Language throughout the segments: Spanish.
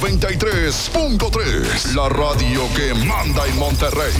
93.3, la radio que manda en Monterrey.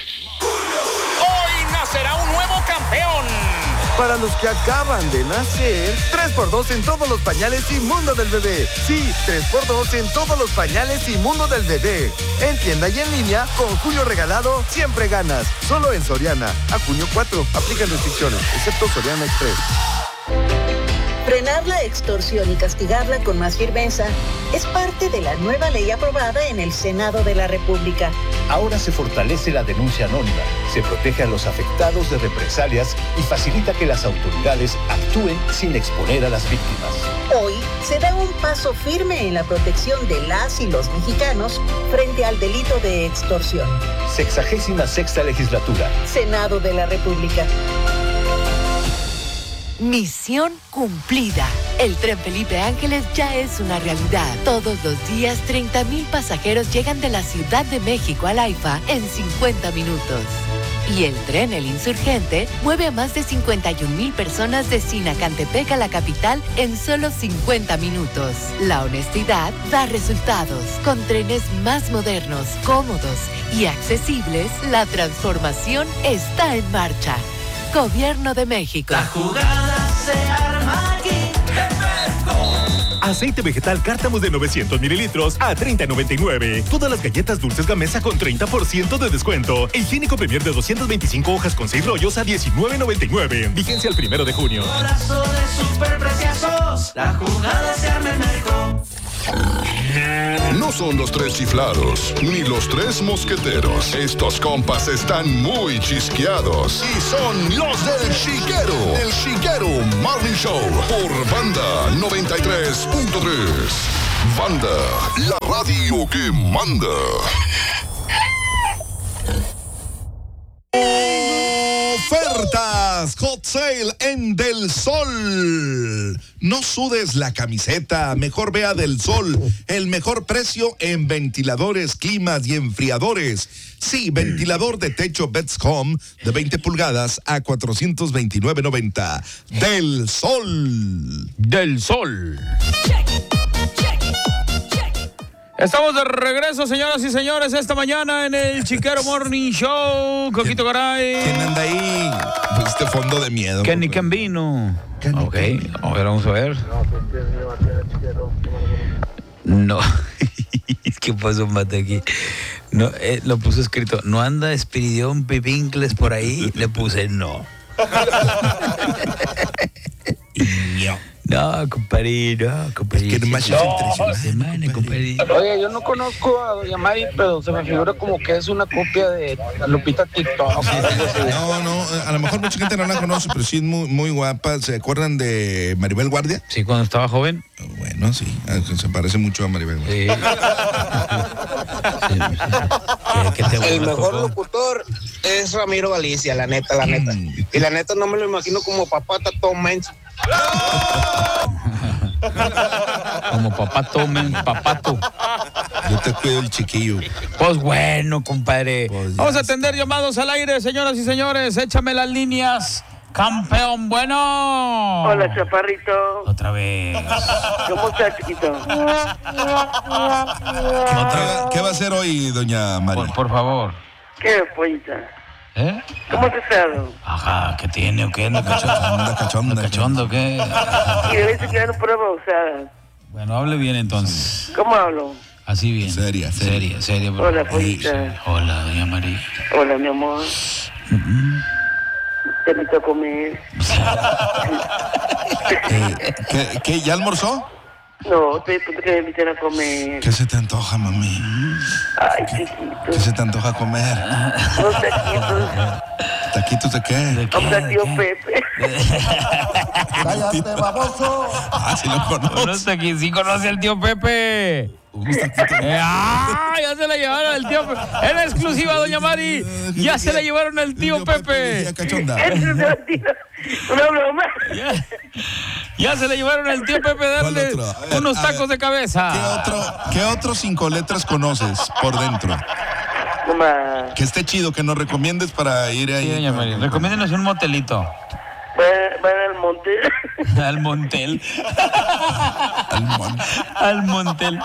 Hoy nacerá un nuevo campeón. Para los que acaban de nacer, 3x2 en todos los pañales y mundo del bebé. Sí, 3x2 en todos los pañales y mundo del bebé. En tienda y en línea, con Julio Regalado, siempre ganas. Solo en Soriana. A junio 4, aplican restricciones, excepto Soriana Express. Frenar la extorsión y castigarla con más firmeza es parte de la nueva ley aprobada en el Senado de la República. Ahora se fortalece la denuncia anónima, se protege a los afectados de represalias y facilita que las autoridades actúen sin exponer a las víctimas. Hoy se da un paso firme en la protección de las y los mexicanos frente al delito de extorsión. 66ª legislatura. Senado de la República. Misión cumplida. El Tren Felipe Ángeles ya es una realidad. Todos los días, 30,000 pasajeros llegan de la Ciudad de México al AIFA en 50 minutos. Y el tren El Insurgente mueve a más de 51,000 personas de Sinacantepec a la capital en solo 50 minutos. La honestidad da resultados. Con trenes más modernos, cómodos y accesibles, la transformación está en marcha. Gobierno de México. La jugada se arma aquí. Aceite vegetal Cártamos de 900 mililitros a $30.99. Todas las galletas dulces Gamesa con 30% de descuento. E higiénico Premier de 225 hojas con 6 rollos a $19.99. Vigencia el 1 de junio. Abrazo de superpreciosos. La jugada se arma en México. No son los tres chiflados, ni los tres mosqueteros. Estos compas están muy chisqueados y son los del Chiquero. El Chiquero Morning Show por Banda 93.3. Banda, la radio que manda. Ofertas Hot Sale en Del Sol. No sudes la camiseta, mejor vea Del Sol. El mejor precio en ventiladores, climas y enfriadores. Sí, ventilador de techo Betscom de 20 pulgadas a $429.90. Del Sol. Del Sol. Estamos de regreso, señoras y señores, esta mañana en el Chiquero Morning Show. Coquito Garay. ¿Quién anda ahí? Este fondo de miedo. Kenny Cambino. Ok, a ver, vamos a ver. No. ¿Qué pasó, Mate, aquí? No, lo puso escrito. No anda Espiridión Pipincles por ahí. Le puse no. No, compadre, no, compadre. Es que nomás es entre semana, compadre. Oye, yo no conozco a Doña Mari, pero se me figura como que es una copia de Lupita TikTok. No, a lo mejor mucha gente no la conoce, pero sí es muy, muy guapa. ¿Se acuerdan de Maribel Guardia? Sí, cuando estaba joven. Bueno, sí, se parece mucho a Maribel Guardia. Sí. El mejor locutor es Ramiro Galicia, la neta. Y la neta no me lo imagino como Papata Tom Menz. Como papato. Yo te cuido el chiquillo. Pues bueno, compadre. Pues vamos a atender llamados al aire, señoras y señores. Échame las líneas. Campeón, bueno. Hola, chaparrito. Otra vez. ¿Cómo estás, chiquito? ¿Qué va a hacer hoy, doña María? Por favor. ¿Qué, pollita? ¿Eh? ¿Cómo has estado? Ajá, ¿qué tiene o qué? ¿Anda cachondo o qué? Y le dice que no prueba usada. Bueno, hable bien entonces. ¿Cómo hablo? Así bien. Seria. Hola, pollita. Sí. Hola, doña María. Hola, mi amor. Te invito a comer. ¿Qué? ¿Ya almorzó? No, te invitar a comer. ¿Qué se te antoja, mami? Ay, chiquito. ¿Qué se te antoja comer? Unos taquitos. ¿Taquitos de qué? Vamos al tío Pepe. ¡Cállate, baboso! Sí lo conozco. Sí conoce al tío Pepe. Ya se la llevaron al tío Pepe. En exclusiva, doña Mari. Ya se la llevaron al tío Pepe. Una broma. Ya se le llevaron al tío Pepe a darle unos tacos de cabeza. ¿Qué otros 5 letras conoces por dentro? Que esté chido, que nos recomiendes para ir ahí. Sí, doña Mari, recomiéndenos un motelito. Van al monte. Al montel. Al Al montel.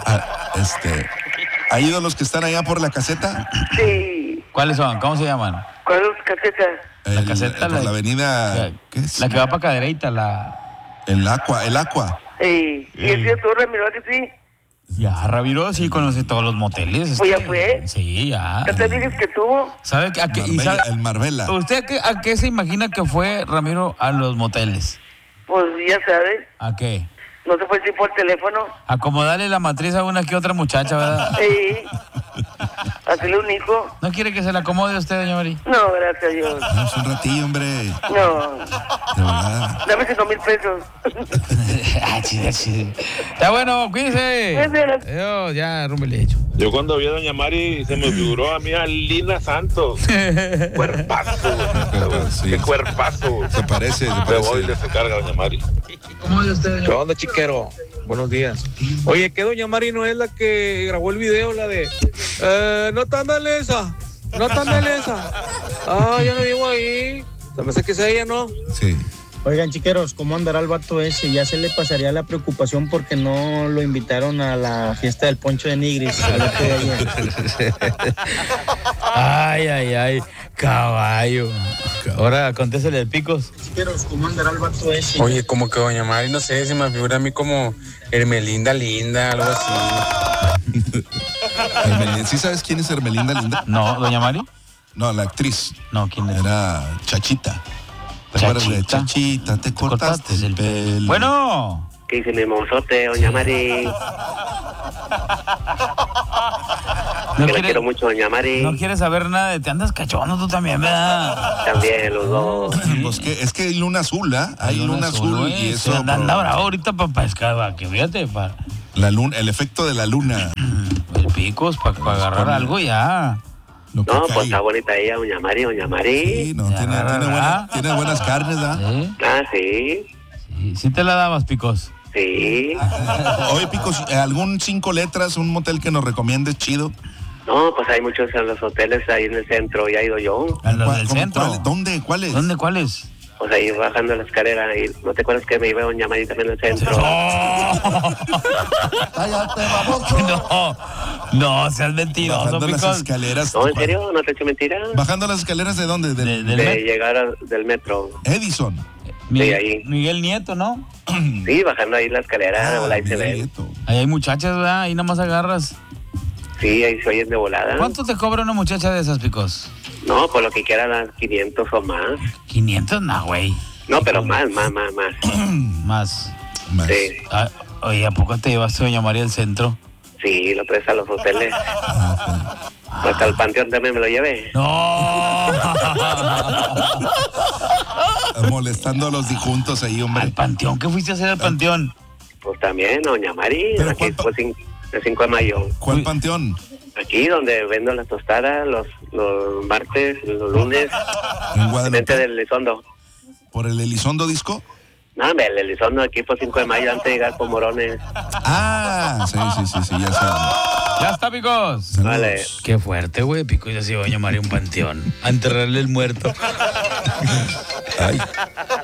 ¿Ha ido los que están allá por la caseta? Sí. ¿Cuáles son? ¿Cómo se llaman? ¿Cuál es caseta? La caseta. Por la avenida... ¿Qué es? La que va para Cadereyta, El Aqua. Sí. ¿Y el tío Torre miró que sí? Ya, Ramiro sí conoce todos los moteles. Pues ya fue. Sí, ya. ¿Qué te dices que tuvo? ¿Sabe a qué? El Marbella. ¿Usted a qué se imagina que fue Ramiro a los moteles? Pues ya sabes. ¿A qué? No se fue decir por teléfono. Acomodarle la matriz a una que otra muchacha, ¿verdad? Sí. Hacerle un hijo. ¿No quiere que se la acomode a usted, doña Mari? No, gracias a Dios. Vamos un ratillo, hombre. No. De verdad. Dame 5,000 pesos. Sí. Está bueno, cuídense. Adiós, ya, rumbo le he hecho. Yo cuando vi a doña Mari se me figuró a mí a Lina Santos. Cuerpazo. Sí. Qué cuerpazo. Se parece. De boile se carga doña Mari. ¿Qué onda, chiquero? Buenos días. Oye, ¿qué doña Mari no es la que grabó el video, la de no tan dale esa? No tan dale esa. Ah, yo no vivo ahí. Se me hace que es ella, ¿no? Sí. Oigan, chiqueros, ¿cómo andará el vato ese? Ya se le pasaría la preocupación porque no lo invitaron a la fiesta del Poncho de Nigris. Ay, caballo. Ahora contéstale el Picos. Chiqueros, ¿cómo andará el vato ese? Oye, como que doña Mari, no sé, se me figura a mí como Hermelinda Linda, algo así. ¿Sí sabes quién es Hermelinda Linda? No, doña Mari. No, la actriz. No, ¿quién es? Era Chachita. ¿Te acuerdas de Chachita? Te cortaste el pelo. Bueno. ¿Qué dice mi mozote, doña Mari? No que la quiero mucho, doña Mari. No quieres saber nada de... Te andas cachondo tú también, ¿verdad? También, los dos. Pues que, es que hay luna azul, ¿ah? Hay luna azul y eso... Anda bravo ahorita para pescar, que fíjate, para... La luna, el efecto de la luna. El Picos, para agarrar algo ya. No, pues está bonita ella, doña Mari. Sí, no, tiene buenas carnes, ¿ah? ¿Sí? Ah, sí. Sí te la dabas, Picos. Sí. Oye, Picos, ¿algún 5 letras, un motel que nos recomiendes chido? No, pues hay muchos en los hoteles ahí en el centro, ya he ido yo. ¿En los del centro? ¿Dónde? ¿Cuáles? ¿Cuáles? Pues ahí bajando la escalera, ahí. ¿No te acuerdas que me iba doña Mari también en el centro? ¡Cállate, baboso! No, seas mentiroso, Bajando Picos. las escaleras. No, ¿en serio? ¿No te he hecho mentira? ¿Bajando las escaleras de dónde? De llegar del metro. Edison. Sí, ahí. Miguel Nieto, ¿no? Sí, bajando ahí la escalera, de volada ahí se ve. Ahí hay muchachas, ¿verdad? Ahí nomás agarras. Sí, ahí se oyen de volada. ¿Cuánto te cobra una muchacha de esas, Picos? No, por lo que quieran, las 500 o más. 500, no, güey. No, pero más. Más. Sí. Ah, oye, ¿a poco te llevaste a doña María al centro? Sí, lo traes a los hoteles. Hasta el panteón también me lo llevé. ¡No! Molestando a los difuntos ahí, hombre. ¿Al panteón? ¿Qué fuiste a hacer al panteón? Pues también, doña Mari. ¿Pero aquí pues, el 5 de mayo. ¿Cuál panteón? Aquí, donde vendo las tostadas los martes, los lunes. En Guadalupe. Frente del Elizondo. ¿Por el Elizondo Disco? No, el Elizondo aquí por 5 de mayo antes de llegar por Morones. Ah, sí, ya sabes. Ya está, Picos. Vale. Qué fuerte, güey. Picos ya se iba a doña María a un panteón. A enterrarle el muerto. Ay.